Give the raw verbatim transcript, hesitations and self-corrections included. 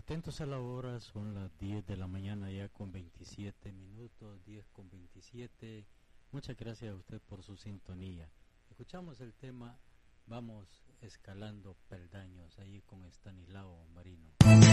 Atentos a la hora, son las diez de la mañana ya con veintisiete minutos, diez con veintisiete. Muchas gracias a usted por su sintonía. Escuchamos el tema Vamos escalando peldaños ahí con Estanislao Marino.